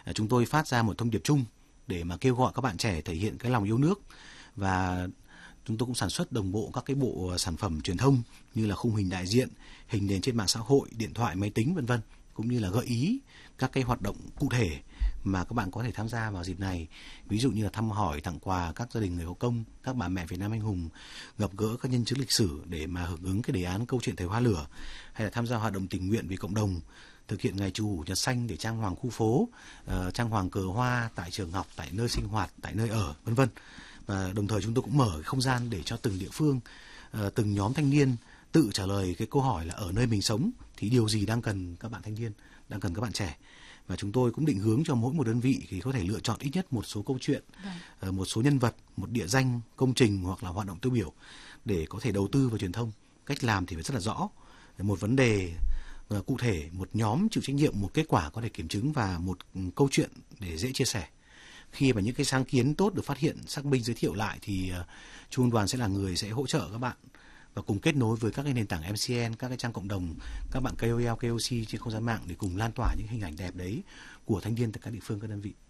chúng tôi phát ra một thông điệp chung để mà kêu gọi các bạn trẻ thể hiện cái lòng yêu nước, và chúng tôi cũng sản xuất đồng bộ các cái bộ sản phẩm truyền thông như là khung hình đại diện, hình nền trên mạng xã hội, điện thoại, máy tính vân vân, cũng như là gợi ý các cái hoạt động cụ thể mà các bạn có thể tham gia vào dịp này. Ví dụ như là thăm hỏi, tặng quà các gia đình người có công, các bà mẹ Việt Nam anh hùng, gặp gỡ các nhân chứng lịch sử để mà hưởng ứng cái đề án câu chuyện thời hoa lửa, hay là tham gia hoạt động tình nguyện vì cộng đồng, thực hiện ngày Chủ nhật xanh để trang hoàng khu phố, trang hoàng cờ hoa tại trường học, tại nơi sinh hoạt, tại nơi ở vân vân. Và đồng thời chúng tôi cũng mở không gian để cho từng địa phương, từng nhóm thanh niên tự trả lời cái câu hỏi là ở nơi mình sống thì điều gì đang cần các bạn thanh niên, đang cần các bạn trẻ. Và chúng tôi cũng định hướng cho mỗi một đơn vị thì có thể lựa chọn ít nhất một số câu chuyện, một số nhân vật, một địa danh, công trình hoặc là hoạt động tiêu biểu để có thể đầu tư vào truyền thông. Cách làm thì phải rất là rõ, một vấn đề cụ thể, một nhóm chịu trách nhiệm, một kết quả có thể kiểm chứng và một câu chuyện để dễ chia sẻ. Khi mà những cái sáng kiến tốt được phát hiện, xác minh, giới thiệu lại thì Trung ương đoàn sẽ là người sẽ hỗ trợ các bạn và cùng kết nối với các cái nền tảng MCN, các cái trang cộng đồng, các bạn KOL, KOC trên không gian mạng để cùng lan tỏa những hình ảnh đẹp đấy của thanh niên tại các địa phương, các đơn vị.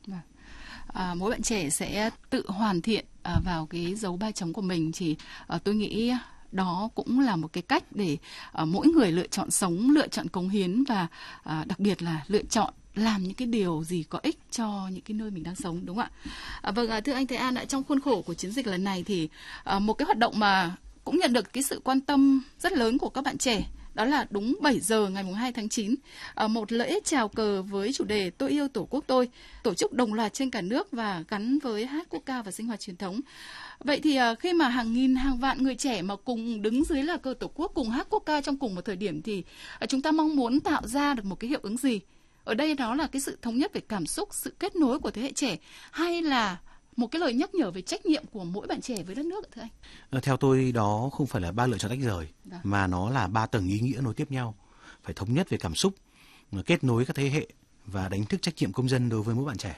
Mỗi bạn trẻ sẽ tự hoàn thiện vào cái dấu ba chấm của mình, thì tôi nghĩ đó cũng là một cái cách để mỗi người lựa chọn sống, lựa chọn cống hiến và đặc biệt là lựa chọn làm những cái điều gì có ích cho những cái nơi mình đang sống, đúng không ạ? Vâng, thưa anh Thế An ạ, trong khuôn khổ của chiến dịch lần này thì một cái hoạt động mà cũng nhận được cái sự quan tâm rất lớn của các bạn trẻ, đó là đúng 7 giờ ngày 2 tháng 9, một lễ chào cờ với chủ đề Tôi yêu Tổ quốc tôi, tổ chức đồng loạt trên cả nước và gắn với hát quốc ca và sinh hoạt truyền thống. Vậy thì khi mà hàng nghìn, hàng vạn người trẻ mà cùng đứng dưới là cờ Tổ quốc, cùng hát quốc ca trong cùng một thời điểm thì chúng ta mong muốn tạo ra được một cái hiệu ứng gì? Ở đây đó là cái sự thống nhất về cảm xúc, sự kết nối của thế hệ trẻ, hay là một cái lời nhắc nhở về trách nhiệm của mỗi bạn trẻ với đất nước, thưa anh? Theo tôi đó không phải là 3 lựa chọn tách rời, mà nó là 3 tầng ý nghĩa nối tiếp nhau. Phải thống nhất về cảm xúc, kết nối các thế hệ và đánh thức trách nhiệm công dân đối với mỗi bạn trẻ.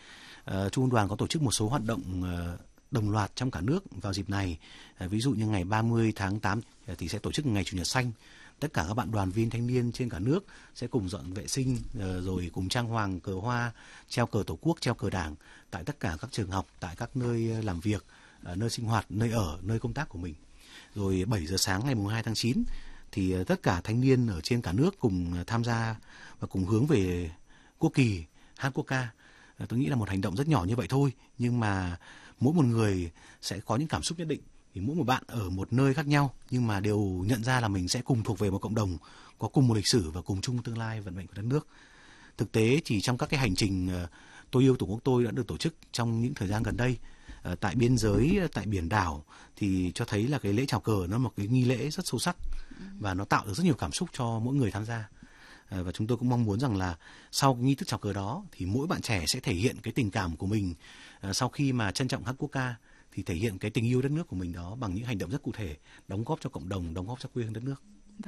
Trung ương đoàn có tổ chức một số hoạt động đồng loạt trong cả nước vào dịp này. Ví dụ như ngày 30 tháng 8 thì sẽ tổ chức ngày Chủ nhật xanh. Tất cả các bạn đoàn viên thanh niên trên cả nước sẽ cùng dọn vệ sinh, rồi cùng trang hoàng cờ hoa, treo cờ Tổ quốc, treo cờ Đảng tại tất cả các trường học, tại các nơi làm việc, nơi sinh hoạt, nơi ở, nơi công tác của mình. Rồi 7 giờ sáng ngày 2 tháng 9 thì tất cả thanh niên ở trên cả nước cùng tham gia và cùng hướng về quốc kỳ, hát quốc ca. Tôi nghĩ là một hành động rất nhỏ như vậy thôi, nhưng mà mỗi một người sẽ có những cảm xúc nhất định. Thì mỗi một bạn ở một nơi khác nhau nhưng mà đều nhận ra là mình sẽ cùng thuộc về một cộng đồng, có cùng một lịch sử và cùng chung tương lai vận mệnh của đất nước. Thực tế thì trong các cái hành trình Tôi yêu Tổ quốc tôi đã được tổ chức trong những thời gian gần đây, tại biên giới, tại biển đảo, thì cho thấy là cái lễ chào cờ nó là một cái nghi lễ rất sâu sắc và nó tạo được rất nhiều cảm xúc cho mỗi người tham gia. Và chúng tôi cũng mong muốn rằng là sau cái nghi thức chào cờ đó thì mỗi bạn trẻ sẽ thể hiện cái tình cảm của mình sau khi mà trân trọng hát quốc ca, thì thể hiện cái tình yêu đất nước của mình đó bằng những hành động rất cụ thể, đóng góp cho cộng đồng, đóng góp cho quê hương đất nước.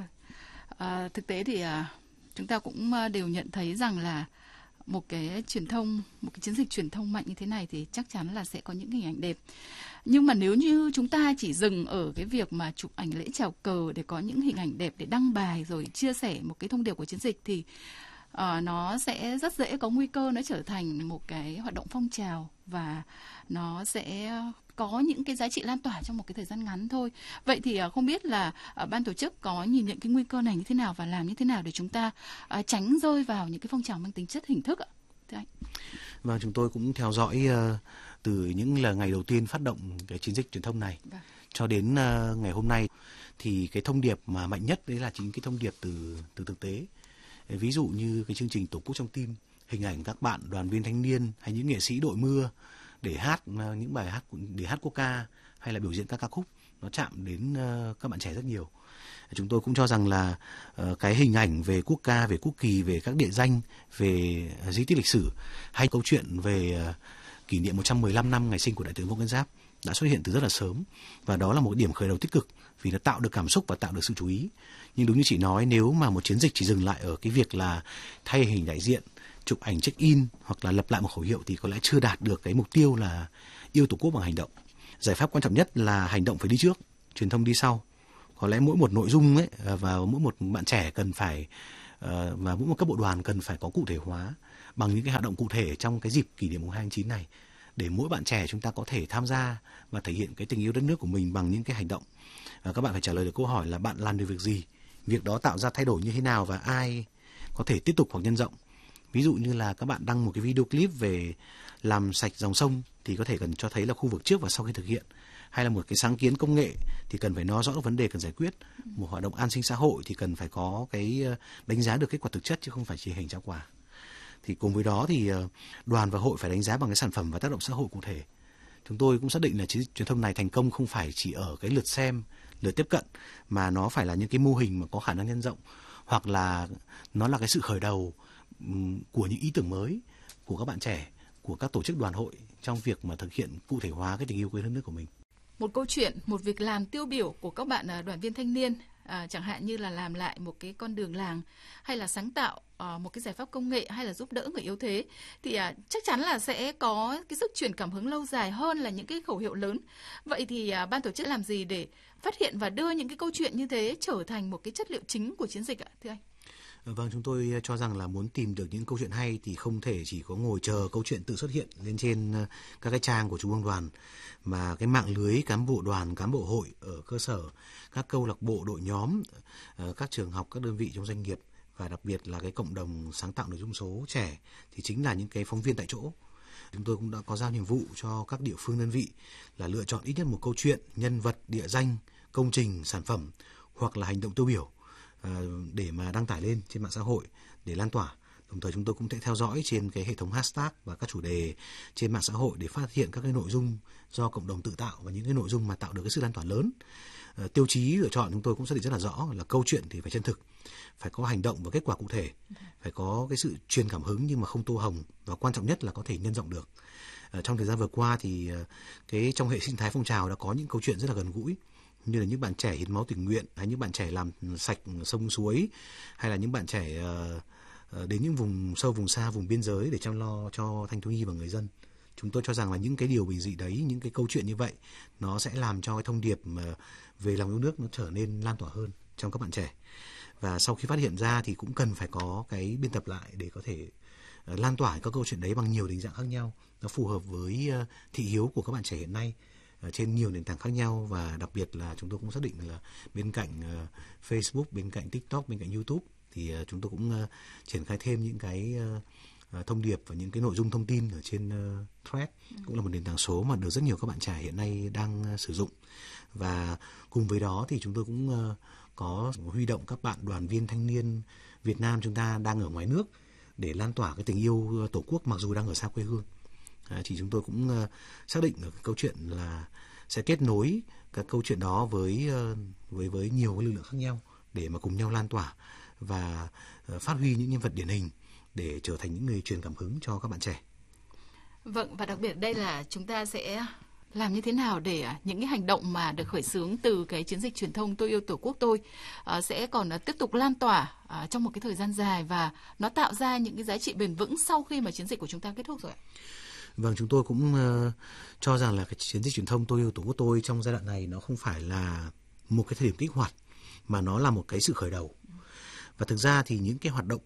Thực tế thì chúng ta cũng đều nhận thấy rằng là một cái truyền thông, một cái chiến dịch truyền thông mạnh như thế này thì chắc chắn là sẽ có những hình ảnh đẹp. Nhưng mà nếu như chúng ta chỉ dừng ở cái việc mà chụp ảnh lễ chào cờ để có những hình ảnh đẹp để đăng bài rồi chia sẻ một cái thông điệp của chiến dịch thì nó sẽ rất dễ có nguy cơ nó trở thành một cái hoạt động phong trào và nó sẽ có những cái giá trị lan tỏa trong một cái thời gian ngắn thôi. Vậy thì không biết là ban tổ chức có nhìn nhận cái nguy cơ này như thế nào và làm như thế nào để chúng ta tránh rơi vào những cái phong trào mang tính chất hình thức ạ? Thưa anh. Vâng, chúng tôi cũng theo dõi từ những là ngày đầu tiên phát động cái chiến dịch truyền thông này cho đến ngày hôm nay, thì cái thông điệp mà mạnh nhất đấy là chính cái thông điệp từ thực tế. Ví dụ như cái chương trình Tổ quốc trong tim, hình ảnh các bạn đoàn viên thanh niên hay những nghệ sĩ đội mưa để hát những bài hát, để hát quốc ca hay là biểu diễn các ca khúc, nó chạm đến các bạn trẻ rất nhiều. Chúng tôi cũng cho rằng là cái hình ảnh về quốc ca, về quốc kỳ, về các địa danh, về di tích lịch sử hay câu chuyện về kỷ niệm 115 năm ngày sinh của Đại tướng Võ Nguyên Giáp đã xuất hiện từ rất là sớm, và đó là một điểm khởi đầu tích cực vì nó tạo được cảm xúc và tạo được sự chú ý. Nhưng đúng như chị nói, nếu mà một chiến dịch chỉ dừng lại ở cái việc là thay hình đại diện, chụp ảnh check-in hoặc là lập lại một khẩu hiệu thì có lẽ chưa đạt được cái mục tiêu là yêu Tổ quốc bằng hành động. Giải pháp quan trọng nhất là hành động phải đi trước, truyền thông đi sau. Có lẽ mỗi một nội dung ấy và mỗi một bạn trẻ cần phải và mỗi một cấp bộ đoàn cần phải có cụ thể hóa bằng những cái hoạt động cụ thể trong cái dịp kỷ niệm mùng 2 tháng 9 này, để mỗi bạn trẻ chúng ta có thể tham gia và thể hiện cái tình yêu đất nước của mình bằng những cái hành động. Các bạn phải trả lời được câu hỏi là bạn làm được việc gì, việc đó tạo ra thay đổi như thế nào và ai có thể tiếp tục hoặc nhân rộng. Ví dụ như là các bạn đăng một cái video clip về làm sạch dòng sông thì có thể cần cho thấy là khu vực trước và sau khi thực hiện, hay là một cái sáng kiến công nghệ thì cần phải nói rõ vấn đề cần giải quyết, một hoạt động an sinh xã hội thì cần phải có cái đánh giá được kết quả thực chất chứ không phải chỉ hình trao quà. Thì cùng với đó thì đoàn và hội phải đánh giá bằng cái sản phẩm và tác động xã hội cụ thể. Chúng tôi cũng xác định là chiến dịch truyền thông này thành công không phải chỉ ở cái lượt xem, lượt tiếp cận, mà nó phải là những cái mô hình mà có khả năng nhân rộng, hoặc là nó là cái sự khởi đầu của những ý tưởng mới của các bạn trẻ, của các tổ chức đoàn hội trong việc mà thực hiện cụ thể hóa cái tình yêu quê hương đất nước của mình. Một câu chuyện, một việc làm tiêu biểu của các bạn đoàn viên thanh niên, chẳng hạn như là làm lại một cái con đường làng, hay là sáng tạo một cái giải pháp công nghệ, hay là giúp đỡ người yếu thế, thì chắc chắn là sẽ có cái sức truyền cảm hứng lâu dài hơn là những cái khẩu hiệu lớn. Vậy thì ban tổ chức làm gì để phát hiện và đưa những cái câu chuyện như thế trở thành một cái chất liệu chính của chiến dịch ạ, thưa anh? Vâng, chúng tôi cho rằng là muốn tìm được những câu chuyện hay thì không thể chỉ có ngồi chờ câu chuyện tự xuất hiện lên trên các cái trang của Trung ương Đoàn, mà cái mạng lưới cán bộ đoàn, cán bộ hội ở cơ sở, các câu lạc bộ, đội nhóm, các trường học, các đơn vị trong doanh nghiệp và đặc biệt là cái cộng đồng sáng tạo nội dung số trẻ thì chính là những cái phóng viên tại chỗ. Chúng tôi cũng đã có giao nhiệm vụ cho các địa phương đơn vị là lựa chọn ít nhất một câu chuyện, nhân vật, địa danh, công trình, sản phẩm hoặc là hành động tiêu biểu để mà đăng tải lên trên mạng xã hội để lan tỏa. Đồng thời chúng tôi cũng sẽ theo dõi trên cái hệ thống hashtag và các chủ đề trên mạng xã hội để phát hiện các cái nội dung do cộng đồng tự tạo và những cái nội dung mà tạo được cái sự lan tỏa lớn. Tiêu chí lựa chọn chúng tôi cũng xác định rất là rõ là câu chuyện thì phải chân thực, phải có hành động và kết quả cụ thể, phải có cái sự truyền cảm hứng nhưng mà không tô hồng, và quan trọng nhất là có thể nhân rộng được. Trong thời gian vừa qua thì cái trong hệ sinh thái phong trào đã có những câu chuyện rất là gần gũi, như là những bạn trẻ hiến máu tình nguyện, hay những bạn trẻ làm sạch sông suối, hay là những bạn trẻ đến những vùng sâu, vùng xa, vùng biên giới để chăm lo cho thanh thiếu nhi và người dân. Chúng tôi cho rằng là những cái điều bình dị đấy, những cái câu chuyện như vậy, nó sẽ làm cho cái thông điệp về lòng yêu nước nó trở nên lan tỏa hơn trong các bạn trẻ. Và sau khi phát hiện ra thì cũng cần phải có cái biên tập lại để có thể lan tỏa các câu chuyện đấy bằng nhiều định dạng khác nhau, nó phù hợp với thị hiếu của các bạn trẻ hiện nay trên nhiều nền tảng khác nhau. Và đặc biệt là chúng tôi cũng xác định là bên cạnh Facebook, bên cạnh TikTok, bên cạnh YouTube thì chúng tôi cũng triển khai thêm những cái thông điệp và những cái nội dung thông tin ở trên Thread, cũng là một nền tảng số mà được rất nhiều các bạn trẻ hiện nay đang sử dụng. Và cùng với đó thì chúng tôi cũng có huy động các bạn đoàn viên thanh niên Việt Nam chúng ta đang ở ngoài nước để lan tỏa cái tình yêu Tổ quốc mặc dù đang ở xa quê hương. Thì chúng tôi cũng xác định ở cái câu chuyện là sẽ kết nối các câu chuyện đó với nhiều cái lực lượng khác nhau để mà cùng nhau lan tỏa và phát huy những nhân vật điển hình để trở thành những người truyền cảm hứng cho các bạn trẻ. Vâng, và đặc biệt đây là chúng ta sẽ làm như thế nào để những cái hành động mà được khởi xướng từ cái chiến dịch truyền thông Tôi yêu Tổ quốc tôi sẽ còn tiếp tục lan tỏa trong một cái thời gian dài và nó tạo ra những cái giá trị bền vững sau khi mà chiến dịch của chúng ta kết thúc rồi ạ? Vâng, chúng tôi cũng cho rằng là cái chiến dịch truyền thông Tôi yêu Tổ quốc tôi trong giai đoạn này nó không phải là một cái thời điểm kích hoạt, mà nó là một cái sự khởi đầu. Và thực ra thì những cái hoạt động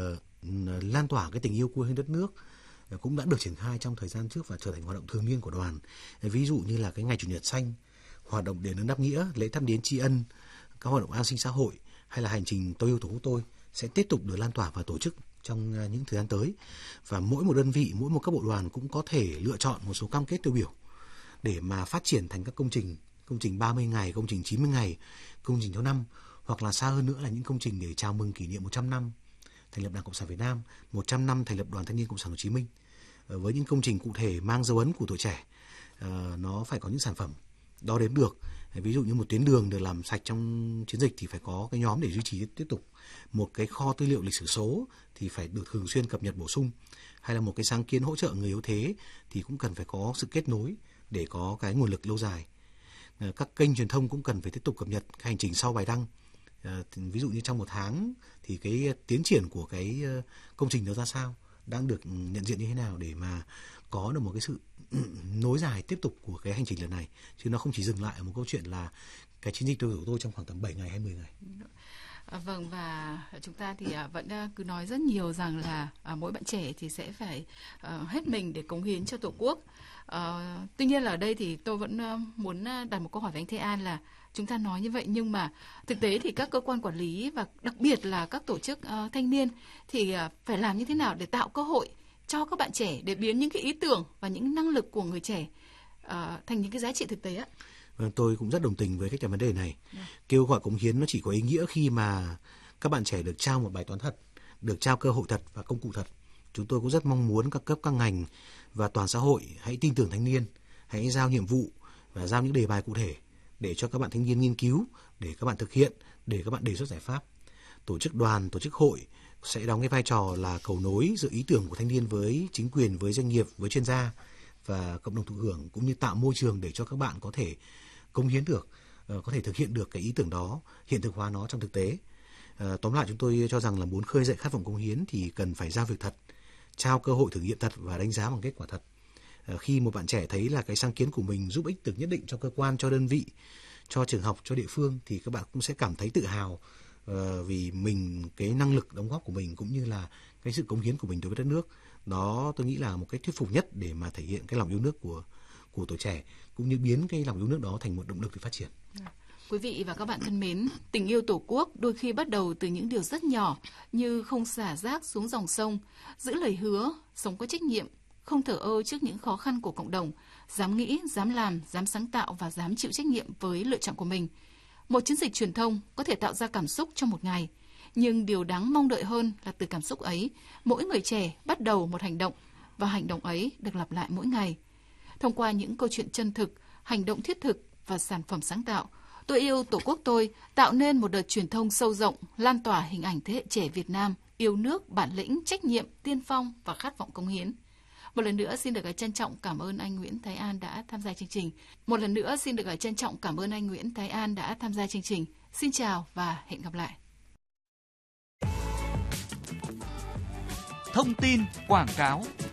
lan tỏa cái tình yêu quê hương đất nước cũng đã được triển khai trong thời gian trước và trở thành hoạt động thường niên của đoàn. Ví dụ như là cái ngày Chủ nhật xanh, hoạt động đền ơn đáp nghĩa, lễ thắp nến tri ân, các hoạt động an sinh xã hội hay là hành trình Tôi yêu Tổ quốc tôi sẽ tiếp tục được lan tỏa và tổ chức trong những thời gian tới. Và mỗi một đơn vị, mỗi một cấp bộ đoàn cũng có thể lựa chọn một số cam kết tiêu biểu để mà phát triển thành các công trình 30 ngày, công trình 90 ngày, công trình theo năm, hoặc là xa hơn nữa là những công trình để chào mừng kỷ niệm 100 năm thành lập Đảng Cộng sản Việt Nam, 100 năm thành lập Đoàn Thanh niên Cộng sản Hồ Chí Minh. Với những công trình cụ thể mang dấu ấn của tuổi trẻ, nó phải có những sản phẩm đo đếm được. Ví dụ như một tuyến đường được làm sạch trong chiến dịch thì phải có cái nhóm để duy trì tiếp tục. Một cái kho tư liệu lịch sử số thì phải được thường xuyên cập nhật bổ sung. Hay là một cái sáng kiến hỗ trợ người yếu thế thì cũng cần phải có sự kết nối để có cái nguồn lực lâu dài. Các kênh truyền thông cũng cần phải tiếp tục cập nhật cái hành trình sau bài đăng. Ví dụ như trong một tháng thì cái tiến triển của cái công trình đó ra sao, đang được nhận diện như thế nào để mà có được một cái sự nối dài tiếp tục của cái hành trình lần này, chứ nó không chỉ dừng lại ở một câu chuyện là cái chiến dịch Tôi của tôi trong khoảng tầm 7 ngày hay 10 ngày. Vâng, và chúng ta thì vẫn cứ nói rất nhiều rằng là mỗi bạn trẻ thì sẽ phải hết mình để cống hiến cho Tổ quốc. Tuy nhiên là ở đây thì tôi vẫn muốn đặt một câu hỏi với anh Thế An là chúng ta nói như vậy nhưng mà thực tế thì các cơ quan quản lý và đặc biệt là các tổ chức thanh niên thì phải làm như thế nào để tạo cơ hội cho các bạn trẻ để biến những cái ý tưởng và những năng lực của người trẻ thành những cái giá trị thực tế ạ? Tôi cũng rất đồng tình với cách trả vấn đề này. Kêu gọi cống hiến nó chỉ có ý nghĩa khi mà các bạn trẻ được trao một bài toán thật, được trao cơ hội thật và công cụ thật. Chúng tôi cũng rất mong muốn các cấp, các ngành và toàn xã hội hãy tin tưởng thanh niên, hãy giao nhiệm vụ và giao những đề bài cụ thể để cho các bạn thanh niên nghiên cứu, để các bạn thực hiện, để các bạn đề xuất giải pháp. Tổ chức đoàn, tổ chức hội sẽ đóng cái vai trò là cầu nối giữa ý tưởng của thanh niên với chính quyền, với doanh nghiệp, với chuyên gia và cộng đồng thụ hưởng, cũng như tạo môi trường để cho các bạn có thể cống hiến được, có thể thực hiện được cái ý tưởng đó, hiện thực hóa nó trong thực tế. Tóm lại chúng tôi cho rằng là muốn khơi dậy khát vọng cống hiến thì cần phải giao việc thật, trao cơ hội thử nghiệm thật và đánh giá bằng kết quả thật. Khi một bạn trẻ thấy là cái sáng kiến của mình giúp ích được nhất định cho cơ quan, cho đơn vị, cho trường học, cho địa phương thì các bạn cũng sẽ cảm thấy tự hào vì mình, cái năng lực đóng góp của mình cũng như là cái sự cống hiến của mình đối với đất nước. Đó tôi nghĩ là một cách thuyết phục nhất để mà thể hiện cái lòng yêu nước của tuổi trẻ, cũng như biến cái lòng yêu nước đó thành một động lực để phát triển. Quý vị và các bạn thân mến, tình yêu Tổ quốc đôi khi bắt đầu từ những điều rất nhỏ như không xả rác xuống dòng sông, giữ lời hứa, sống có trách nhiệm, không thờ ơ trước những khó khăn của cộng đồng, dám nghĩ, dám làm, dám sáng tạo và dám chịu trách nhiệm với lựa chọn của mình. Một chiến dịch truyền thông có thể tạo ra cảm xúc trong một ngày, nhưng điều đáng mong đợi hơn là từ cảm xúc ấy, mỗi người trẻ bắt đầu một hành động và hành động ấy được lặp lại mỗi ngày. Thông qua những câu chuyện chân thực, hành động thiết thực và sản phẩm sáng tạo, Tôi yêu Tổ quốc tôi tạo nên một đợt truyền thông sâu rộng, lan tỏa hình ảnh thế hệ trẻ Việt Nam yêu nước, bản lĩnh, trách nhiệm, tiên phong và khát vọng cống hiến. Một lần nữa xin được trân trọng cảm ơn anh Nguyễn Thái An đã tham gia chương trình. Xin chào và hẹn gặp lại. Thông tin quảng cáo.